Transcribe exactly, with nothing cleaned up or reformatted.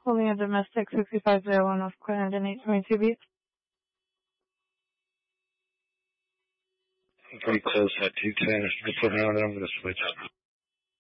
Holding a domestic sixty-five oh one North Clarendon eight twenty-two B. Pretty close at two ten. Just put me on there. I'm going to switch.